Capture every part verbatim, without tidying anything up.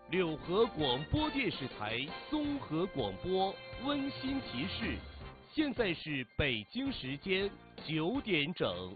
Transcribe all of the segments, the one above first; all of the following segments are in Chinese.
柳河广播电视台综合广播温馨提示：现在是北京时间九点整。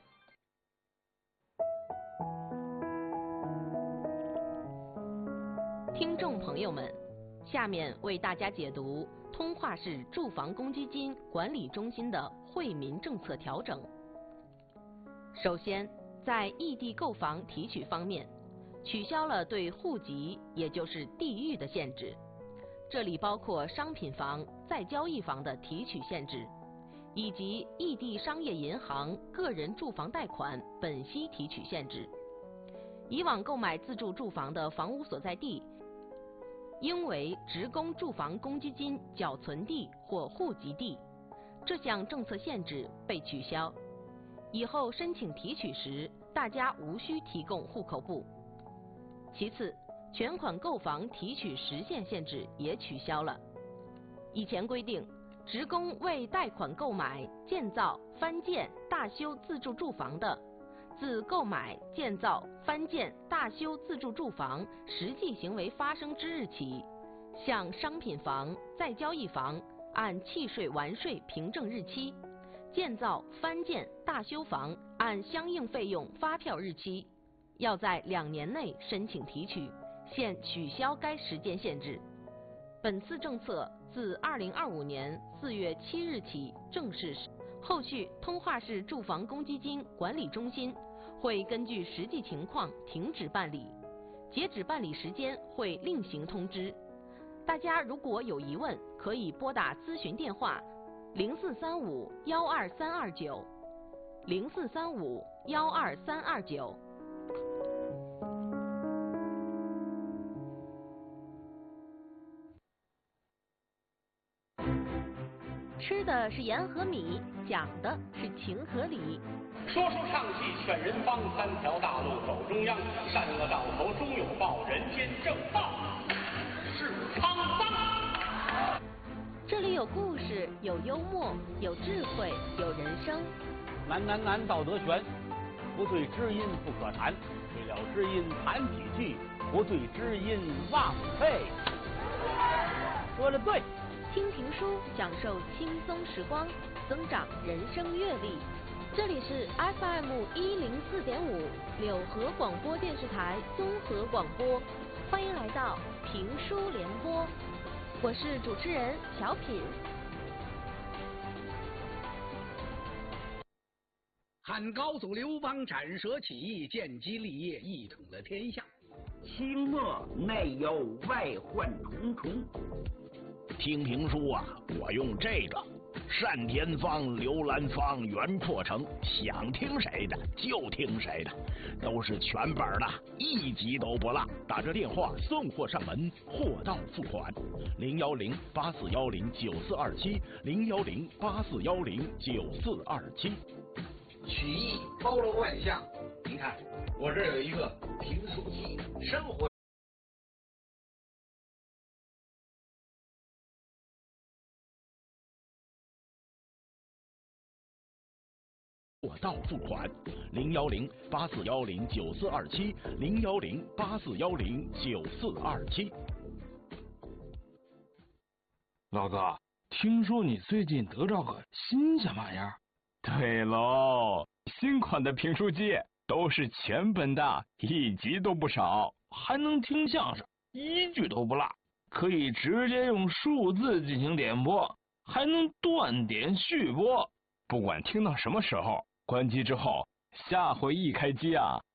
听众朋友们，下面为大家解读通化市住房公积金管理中心的惠民政策调整。首先，在异地购房提取方面，取消了对户籍，也就是地域的限制，这里包括商品房、再交易房的提取限制，以及异地商业银行个人住房贷款本息提取限制。以往购买自住住房的房屋所在地应为职工住房公积金缴存地或户籍地，这项政策限制被取消。以后申请提取时，大家无需提供户口簿。其次，全款购房提取时限限制也取消了。以前规定，职工为贷款购买、建造、翻建、大修自住住房的，自购买、建造、翻建、大修自住住房实际行为发生之日起，向商品房、再交易房按契税完税凭证日期，建造、翻建、大修房按相应费用发票日期，要在两年内申请提取，现取消该时间限制。本次政策自二零二五年四月七日起正式实施。后续通化市住房公积金管理中心会根据实际情况停止办理，截止办理时间会另行通知。大家如果有疑问，可以拨打咨询电话零四三五幺二三二九零四三五幺二三二九。吃的是盐和米，讲的是情和理。 说书唱戏劝人方，三条大路走中央，善恶到头终有报，人间正道是沧桑。 这里有故事，有幽默，有智慧，有人生。 难难难，道德悬，不对知音不可谈，对了知音谈几句，不对知音忘费。说的对。 听评书，享受轻松时光，增长人生阅历。这里是 F M 一零四点五柳河广播电视台综合广播，欢迎来到评书联播，我是主持人小品。 汉高祖刘邦斩蛇起义，建基立业，一统了天下。 清末内忧外患重重。 听评书啊，我用这个单田芳、刘兰芳、袁阔成，想听谁的就听谁的，都是全本的，一集都不落。打这电话送货上门，货到付款。零幺零八四幺零九四二七，零幺零八四幺零九四二七。 曲艺包罗万象，您看我这儿有一个评书机，生活。 货到付款，零幺零八四幺零九四二七，零幺零八四幺零九四二七。 老哥，听说你最近得着个新鲜玩意儿？对喽，新款的评书机都是全本的，一集都不少，还能听相声，一句都不落，可以直接用数字进行点播，还能断点续播，不管听到什么时候。关机之后，下回一开机啊，